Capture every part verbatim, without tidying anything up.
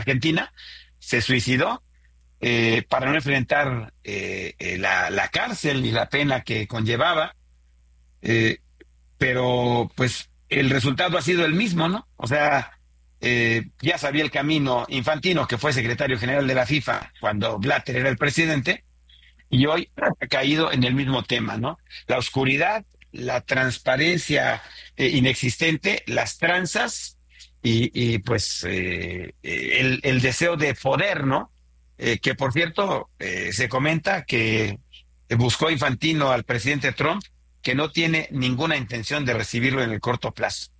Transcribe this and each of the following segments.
Argentina, se suicidó eh, para no enfrentar eh, eh, la, la cárcel y la pena que conllevaba, eh, pero pues el resultado ha sido el mismo, ¿no? O sea, eh, ya sabía el camino Infantino, que fue secretario general de la FIFA cuando Blatter era el presidente, y hoy ha caído en el mismo tema, ¿no? La oscuridad, la transparencia eh, inexistente, las tranzas y, y, pues eh, eh, el, el deseo de poder, ¿no? Eh, que por cierto, eh, se comenta que buscó Infantino al presidente Trump, que no tiene ninguna intención de recibirlo en el corto plazo.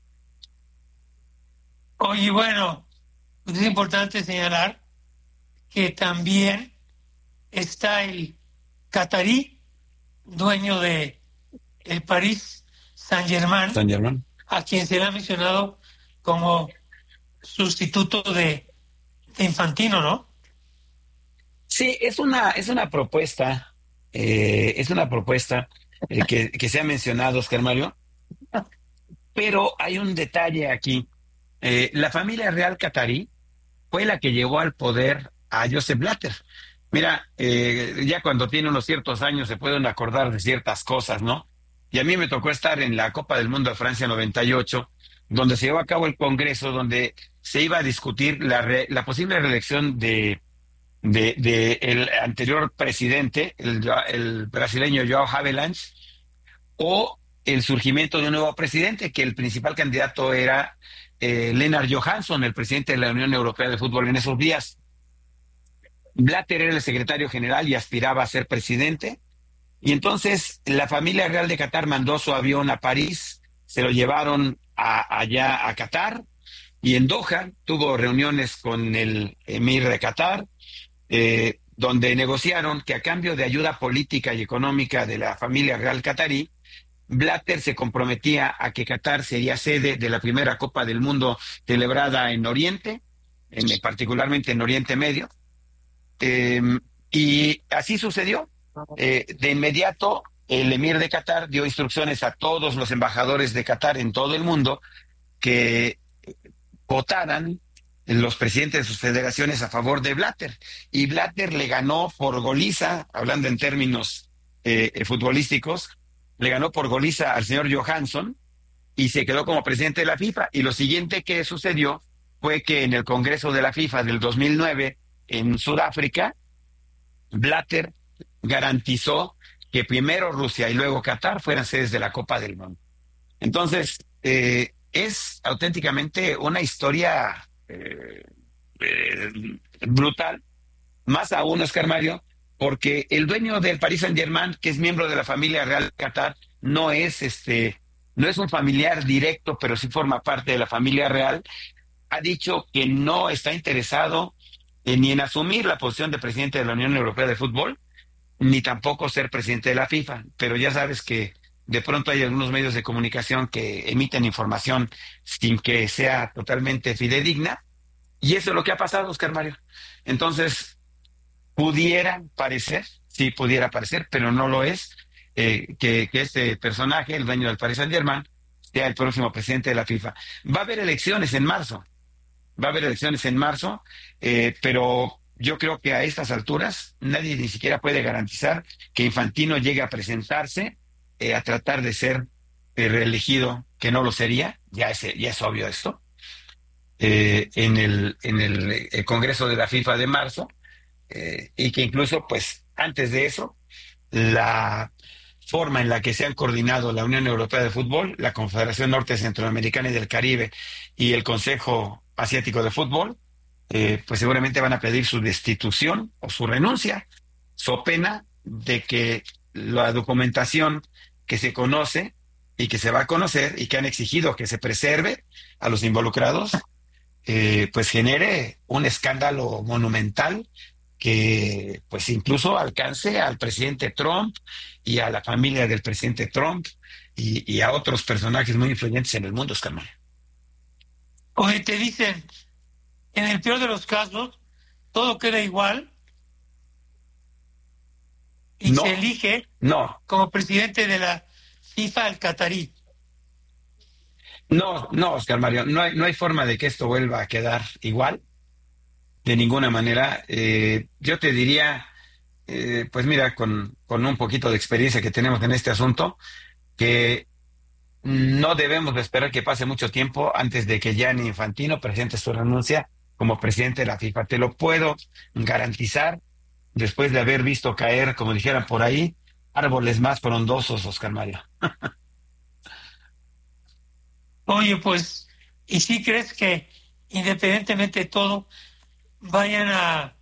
Oye, bueno, pues es importante señalar que también está el catarí, dueño de el París Saint-Germain, San Germán. a quien se le ha mencionado como sustituto de, de Infantino, ¿no? Sí, es una, es una propuesta, eh, es una propuesta eh, que, que se ha mencionado, Oscar Mario. Pero hay un detalle aquí. Eh, la familia real catarí fue la que llevó al poder a Joseph Blatter. Mira, eh, ya cuando tiene unos ciertos años se pueden acordar de ciertas cosas, ¿no? Y a mí me tocó estar en la Copa del Mundo de Francia noventa y ocho, donde se llevó a cabo el Congreso, donde se iba a discutir la, re- la posible reelección de, de, de el anterior presidente, el, el brasileño João Havelange, o el surgimiento de un nuevo presidente, que el principal candidato era eh, Lennart Johansson, el presidente de la Unión Europea de Fútbol en esos días. Blatter era el secretario general y aspiraba a ser presidente. Y entonces la familia real de Qatar mandó su avión a París, se lo llevaron a, allá a Qatar y en Doha tuvo reuniones con el emir de Qatar, eh, donde negociaron que a cambio de ayuda política y económica de la familia real catarí, Blatter se comprometía a que Qatar sería sede de la primera Copa del Mundo celebrada en Oriente, en, particularmente en Oriente Medio. Eh, y así sucedió. Eh, de inmediato, el emir de Qatar dio instrucciones a todos los embajadores de Qatar en todo el mundo que votaran los presidentes de sus federaciones a favor de Blatter. Y Blatter le ganó por goliza, hablando en términos eh, eh, futbolísticos, le ganó por goliza al señor Johansson y se quedó como presidente de la FIFA. Y lo siguiente que sucedió fue que en el Congreso de la FIFA del dos mil nueve en Sudáfrica, Blatter garantizó que primero Rusia y luego Qatar fueran sedes de la Copa del Mundo. Entonces, eh, es auténticamente una historia eh, eh, brutal, más aún, Oscar Mario, porque el dueño del Paris Saint-Germain, que es miembro de la familia real de Qatar, no es este, no es un familiar directo, pero sí forma parte de la familia real, ha dicho que no está interesado eh, ni en asumir la posición de presidente de la Unión Europea de Fútbol, ni tampoco ser presidente de la FIFA, pero ya sabes que de pronto hay algunos medios de comunicación que emiten información sin que sea totalmente fidedigna, y eso es lo que ha pasado, Oscar Mario. Entonces, pudiera parecer, sí pudiera parecer, pero no lo es, eh, que, que este personaje, el dueño del Paris Saint-Germain, sea el próximo presidente de la FIFA. Va a haber elecciones en marzo, va a haber elecciones en marzo, eh, pero yo creo que a estas alturas nadie ni siquiera puede garantizar que Infantino llegue a presentarse eh, a tratar de ser eh, reelegido, que no lo sería, ya es, ya es obvio esto, eh, en el, en el eh, Congreso de la FIFA de marzo, eh, y que incluso, pues, antes de eso, la forma en la que se han coordinado la Unión Europea de Fútbol, la Confederación Norte Centroamericana y del Caribe y el Consejo Asiático de Fútbol, eh, pues seguramente van a pedir su destitución o su renuncia, so pena de que la documentación que se conoce y que se va a conocer y que han exigido que se preserve a los involucrados, eh, pues genere un escándalo monumental que pues incluso alcance al presidente Trump y a la familia del presidente Trump y, y a otros personajes muy influyentes en el mundo, Oscar. Oye, te dicen, en el peor de los casos, todo queda igual y se No, elige no, como presidente de la FIFA al catarí. no, no, Oscar Mario, no hay, no hay forma de que esto vuelva a quedar igual. de ninguna manera. Eh, yo te diría, eh, pues mira, con, con un poquito de experiencia que tenemos en este asunto, que no debemos de esperar que pase mucho tiempo antes de que Gianni Infantino presente su renuncia como presidente de la FIFA. Te lo puedo garantizar después de haber visto caer, como dijeran por ahí, árboles más frondosos, Oscar Mario. Oye, pues, ¿y si crees que independientemente de todo, vayan a,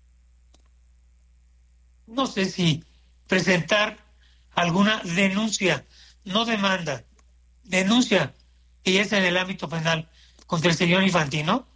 no sé si presentar alguna denuncia, no demanda, denuncia, y es en el ámbito penal contra el señor Infantino?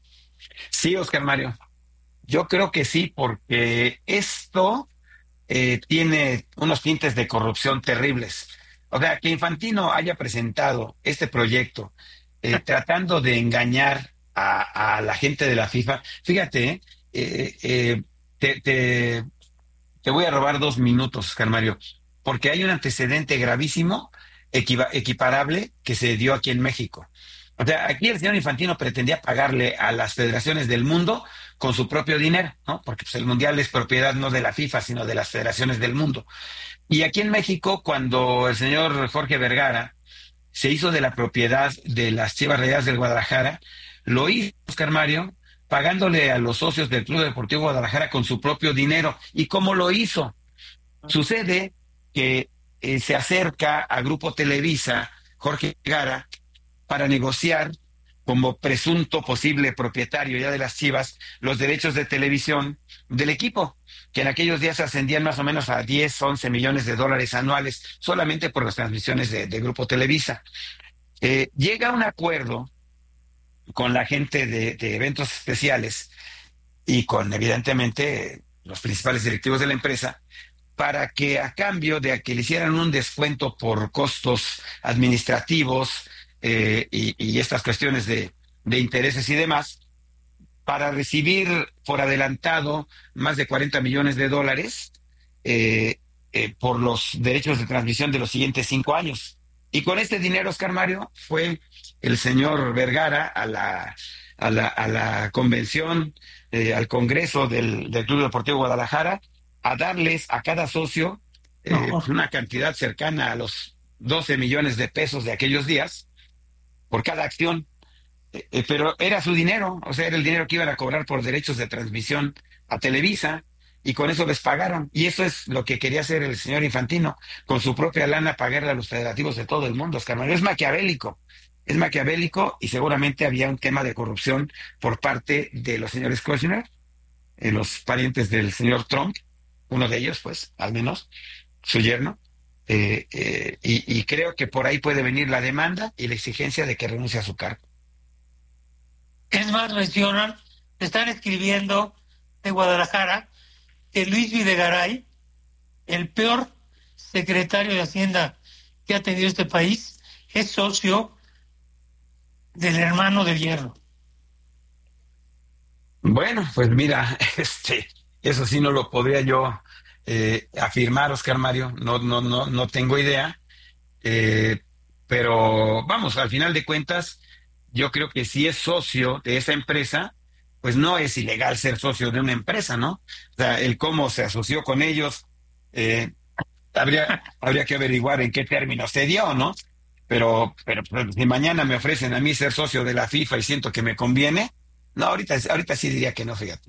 Sí, Oscar Mario, yo creo que sí, porque esto eh, tiene unos tintes de corrupción terribles. O sea, que Infantino haya presentado este proyecto eh, tratando de engañar a, a la gente de la FIFA. Fíjate, eh, eh, eh, te, te, te voy a robar dos minutos, Oscar Mario, porque hay un antecedente gravísimo, equiva- equiparable, que se dio aquí en México. O sea, aquí el señor Infantino pretendía pagarle a las federaciones del mundo con su propio dinero, ¿no? Porque pues, el mundial es propiedad no de la FIFA, sino de las federaciones del mundo. Y aquí en México, cuando el señor Jorge Vergara se hizo de la propiedad de las Chivas Rayadas del Guadalajara, lo hizo Oscar Mario pagándole a los socios del Club Deportivo Guadalajara con su propio dinero. ¿Y cómo lo hizo? Sucede que eh, se acerca a Grupo Televisa Jorge Vergara para negociar como presunto posible propietario ya de las Chivas los derechos de televisión del equipo, que en aquellos días ascendían más o menos a diez, once millones de dólares anuales solamente por las transmisiones de, de Grupo Televisa. Eh, llega a un acuerdo con la gente de, de eventos especiales y con, evidentemente, los principales directivos de la empresa, para que a cambio de que le hicieran un descuento por costos administrativos eh, y, y, estas cuestiones de, de intereses y demás, para recibir por adelantado más de cuarenta millones de dólares eh, eh, por los derechos de transmisión de los siguientes cinco años. Y con este dinero, Oscar Mario, fue el señor Vergara a la, a la, a la convención, eh, al Congreso del, del Club Deportivo Guadalajara, a darles a cada socio eh, No. una cantidad cercana a los doce millones de pesos de aquellos días por cada acción. Eh, eh, pero era su dinero, o sea, era el dinero que iban a cobrar por derechos de transmisión a Televisa, y con eso les pagaron. Y eso es lo que quería hacer el señor Infantino, con su propia lana pagarle a los federativos de todo el mundo, Oscar Manuel. Es maquiavélico, es maquiavélico, y seguramente había un tema de corrupción por parte de los señores Kushner, eh, los parientes del señor Trump, uno de ellos, pues, al menos, su yerno. Eh, eh, y, y creo que por ahí puede venir la demanda y la exigencia de que renuncie a su cargo. Es más, mencionan, están escribiendo de Guadalajara que Luis Videgaray, el peor secretario de Hacienda que ha tenido este país, es socio del hermano de Hierro. Bueno, pues mira, este, eso sí no lo podría yo eh, afirmar, Oscar Mario, no, no, no, no tengo idea, eh, pero vamos, al final de cuentas, yo creo que si es socio de esa empresa, pues no es ilegal ser socio de una empresa, ¿no? O sea, el cómo se asoció con ellos, eh, habría, habría que averiguar en qué términos se dio, ¿no? Pero, pero pues, si mañana me ofrecen a mí ser socio de la FIFA y siento que me conviene, no, ahorita, ahorita sí diría que no, fíjate.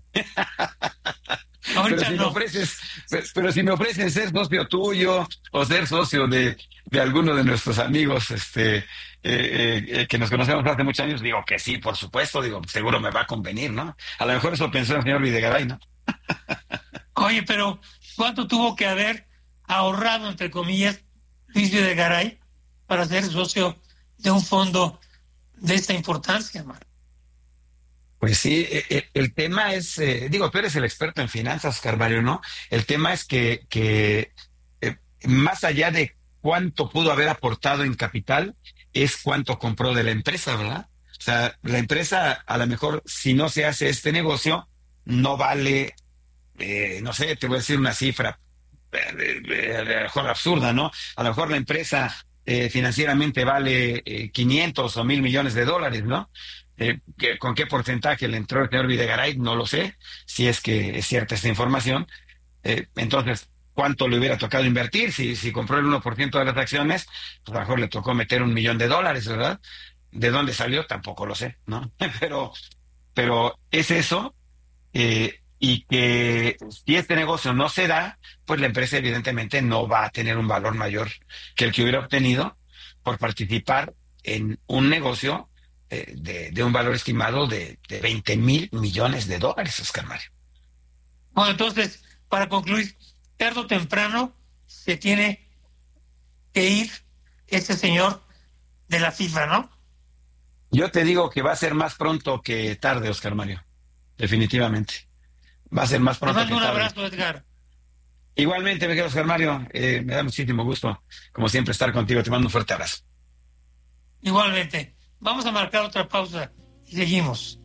Pero Ahorita si me no. ofreces, pero, pero si me ofrecen ser socio tuyo o ser socio de, de alguno de nuestros amigos, este, eh, eh, eh, que nos conocemos hace muchos años, digo que sí, por supuesto, digo, seguro me va a convenir, ¿no? A lo mejor eso pensó el señor Videgaray, ¿no? Oye, pero ¿cuánto tuvo que haber ahorrado, entre comillas, Luis Videgaray para ser socio de un fondo de esta importancia, man? Pues sí, e- e- el tema es, eh, digo, tú eres el experto en finanzas, Carvalho, ¿no? El tema es que, que eh, más allá de cuánto pudo haber aportado en capital, es cuánto compró de la empresa, ¿verdad? O sea, la empresa, a lo mejor, si no se hace este negocio, no vale, eh, no sé, te voy a decir una cifra, eh, eh, a lo mejor absurda, ¿no? A lo mejor la empresa eh, financieramente vale eh, quinientos o mil millones de dólares, ¿no? Eh, que- ¿con qué porcentaje le entró el señor Videgaray? No lo sé, si es que es cierta esta información. Eh, entonces, ¿cuánto le hubiera tocado invertir? Si, si compró el uno por ciento de las acciones, pues a lo mejor le tocó meter un millón de dólares, ¿verdad? ¿De dónde salió? Tampoco lo sé, ¿no? Pero, pero es eso, eh, y que si este negocio no se da, pues la empresa evidentemente no va a tener un valor mayor que el que hubiera obtenido por participar en un negocio eh, de, de un valor estimado de, de veinte mil millones de dólares, Oscar Mario. Bueno, entonces, para concluir, tarde o temprano se tiene que ir ese señor de la FIFA, ¿no? Yo te digo que va a ser más pronto que tarde, Oscar Mario, definitivamente. Va a ser más Te pronto mando que un tarde. abrazo, Edgar. Igualmente, mi querido Oscar Mario, eh, me da muchísimo gusto, como siempre, estar contigo. Te mando un fuerte abrazo. Igualmente. Vamos a marcar otra pausa y seguimos.